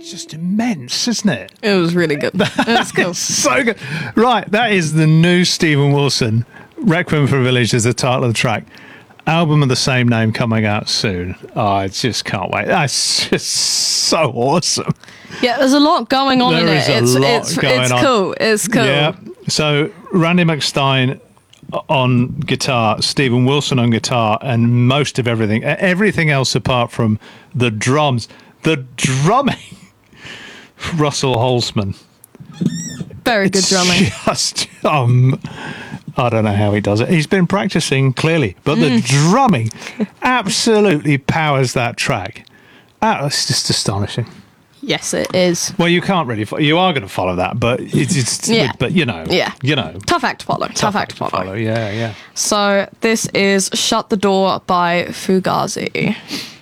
just immense, isn't it? It was really good. It was cool. So good. Right, that is the new Steven Wilson. Requiem for a Village is the title of the track. Album of the same name coming out soon. Oh, I just can't wait. That's just so awesome. Yeah, there's a lot going on in it. It's Cool. It's cool. Yeah. So Randy McStein on guitar, Steven Wilson on guitar, and most of everything else apart from the drums. The drumming. Russell Holzman. Very good drumming. Just, I don't know how he does it. He's been practicing clearly, but the drumming absolutely powers that track. It's just astonishing. Yes, it is. Well, you can't really. You are going to follow that, but it's Yeah. But you know. Tough act to follow. Tough act to follow. Yeah. So this is "Shut the Door" by Fugazi.